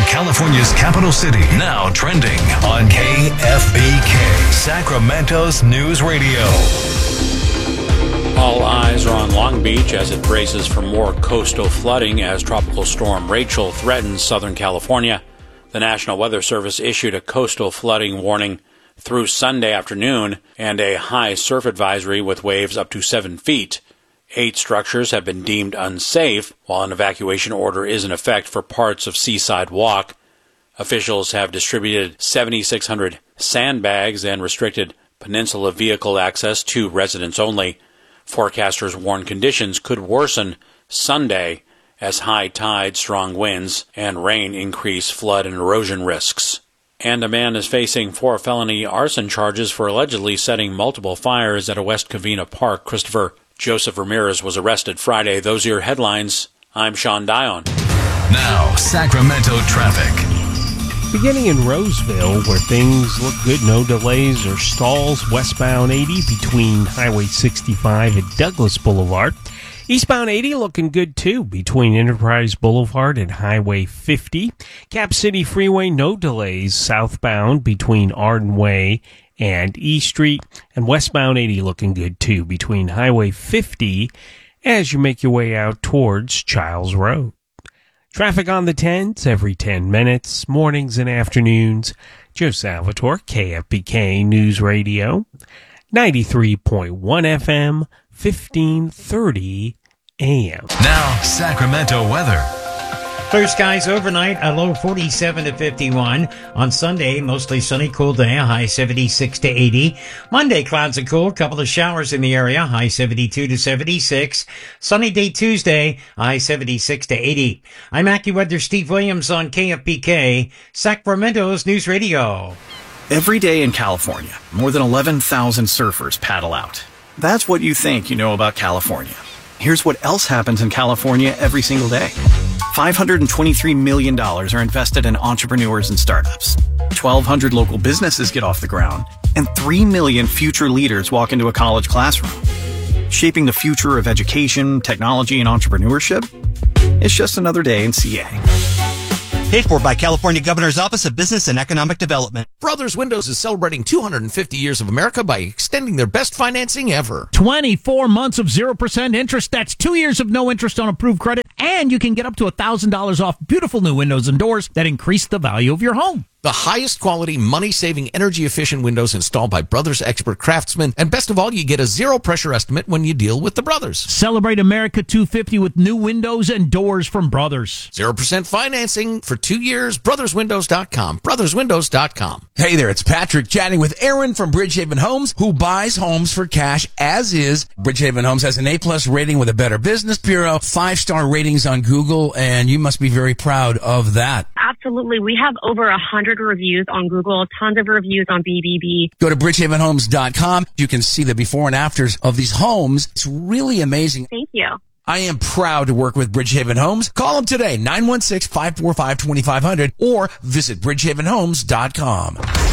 California's capital city. Now trending on KFBK, Sacramento's News Radio. All eyes are on Long Beach as it braces for more coastal flooding as Tropical Storm Rachel threatens Southern California. The National Weather Service issued a coastal flooding warning through Sunday afternoon and a high surf advisory with waves up to 7 feet. 8 structures have been deemed unsafe, while an evacuation order is in effect for parts of Seaside Walk. Officials have distributed 7,600 sandbags and restricted peninsula vehicle access to residents only. Forecasters warn conditions could worsen Sunday as high tide, strong winds, and rain increase flood and erosion risks. And a man is facing 4 felony arson charges for allegedly setting multiple fires at a West Covina park. Christopher Joseph Ramirez was arrested Friday. Those are your headlines. I'm Sean Dion. Now, Sacramento traffic. Beginning in Roseville, where things look good, no delays or stalls. Westbound 80 between Highway 65 and Douglas Boulevard. Eastbound 80 looking good, too, between Enterprise Boulevard and Highway 50. Cap City Freeway, no delays. Southbound between Arden Way and E Street. And westbound 80 looking good, too, between Highway 50 as you make your way out towards Childs Road. Traffic on the 10s every 10 minutes, mornings and afternoons. Joe Salvatore, KFBK News Radio, 93.1 FM, 1530 AM. Now, Sacramento weather. Clear skies overnight, a low 47 to 51. On Sunday, mostly sunny, cool day, a high 76 to 80. Monday, clouds and cool, couple of showers in the area, high 72 to 76. Sunny day Tuesday, high 76 to 80. I'm AccuWeather Steve Williams on KFBK, Sacramento's News Radio. Every day in California, more than 11,000 surfers paddle out. That's what you think you know about California. Here's what else happens in California every single day. $523 million are invested in entrepreneurs and startups. 1,200 local businesses get off the ground, and 3 million future leaders walk into a college classroom. Shaping the future of education, technology, and entrepreneurship? It's just another day in CA. Paid for by California Governor's Office of Business and Economic Development. Brothers Windows is celebrating 250 years of America by extending their best financing ever. 24 months of 0% interest. That's 2 years of no interest on approved credit. And you can get up to $1,000 off beautiful new windows and doors that increase the value of your home. The highest quality, money-saving, energy-efficient windows installed by Brothers expert craftsmen. And best of all, you get a zero-pressure estimate when you deal with the Brothers. Celebrate America 250 with new windows and doors from Brothers. 0% financing for 2 years. BrothersWindows.com. BrothersWindows.com. Hey there, it's Patrick chatting with Aaron from Bridgehaven Homes, who buys homes for cash as is. Bridgehaven Homes has an A+ rating with a Better Business Bureau, 5-star ratings on Google, and you must be very proud of that. Absolutely. We have over 100 reviews on Google, tons of reviews on BBB. Go to bridgehavenhomes.com. You can see the before and afters of these homes. It's really amazing. Thank you. I am proud to work with Bridgehaven Homes. Call them today, 916-545-2500, or visit bridgehavenhomes.com.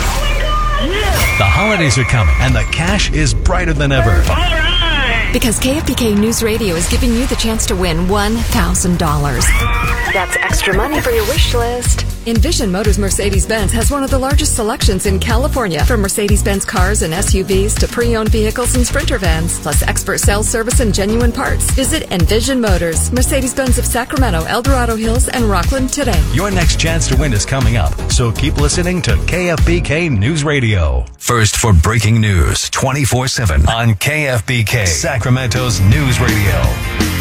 The holidays are coming, and the cash is brighter than ever. Because KFBK News Radio is giving you the chance to win $1,000. That's extra money for your wish list. Envision Motors Mercedes-Benz has one of the largest selections in California, from Mercedes-Benz cars and SUVs to pre-owned vehicles and Sprinter vans, plus expert sales service and genuine parts. Visit Envision Motors, Mercedes-Benz of Sacramento, El Dorado Hills, and Rockland today. Your next chance to win is coming up, so keep listening to KFBK News Radio. First for breaking news 24/7 on KFBK, Sacramento's News Radio.